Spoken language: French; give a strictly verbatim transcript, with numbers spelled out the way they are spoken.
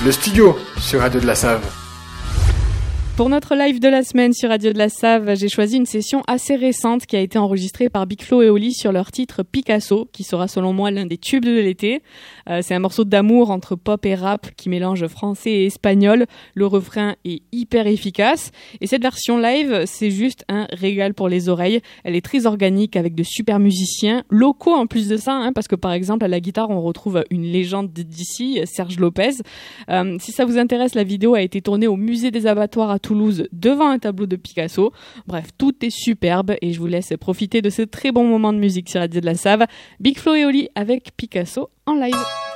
Le studio sur Radio de la Save. Pour notre live de la semaine sur Radio de la Save, j'ai choisi une session assez récente qui a été enregistrée par Big Flo et Oli sur leur titre Picasso, qui sera selon moi l'un des tubes de l'été. Euh, c'est un morceau d'amour entre pop et rap qui mélange français et espagnol. Le refrain est hyper efficace. Et cette version live, c'est juste un régal pour les oreilles. Elle est très organique avec de super musiciens locaux en plus de ça, hein, parce que par exemple à la guitare, on retrouve une légende d'ici, Serge Lopez. Euh, si ça vous intéresse, la vidéo a été tournée au Musée des Abattoirs à Toulouse devant un tableau de Picasso. Bref, tout est superbe et je vous laisse profiter de ce très bon moment de musique sur Radio de la Save. Big Flo et Oli avec Picasso en live.